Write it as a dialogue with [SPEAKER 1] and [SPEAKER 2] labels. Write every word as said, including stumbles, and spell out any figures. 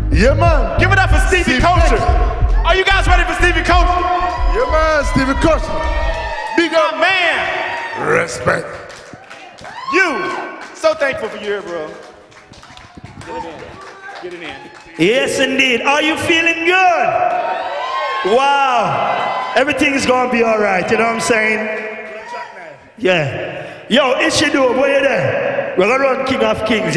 [SPEAKER 1] Yeah, man.
[SPEAKER 2] Give it up for Stevie
[SPEAKER 1] Steve
[SPEAKER 2] Culture.
[SPEAKER 1] Beck.
[SPEAKER 2] Are you guys ready for Stevie Culture?
[SPEAKER 1] Yeah, man, Stevie Culture. Big
[SPEAKER 2] My
[SPEAKER 1] up.
[SPEAKER 2] man.
[SPEAKER 1] Respect.
[SPEAKER 2] You. So thankful for you here, bro. Get it in. Get it in.
[SPEAKER 3] Yes, indeed. Are you feeling good? Wow. Everything's gonna be all right. You know what I'm saying? Yeah. Yo, Ishidu, where you there? We're gonna run King of Kings.